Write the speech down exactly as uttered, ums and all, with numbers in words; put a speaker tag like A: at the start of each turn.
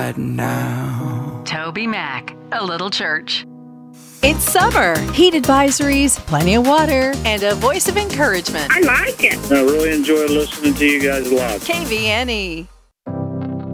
A: right now.
B: Toby Mac, A Little Church.
C: It's summer, heat advisories, plenty of water, and a voice of encouragement.
D: I like it.
E: I really enjoy listening to you guys live.
C: K V N E.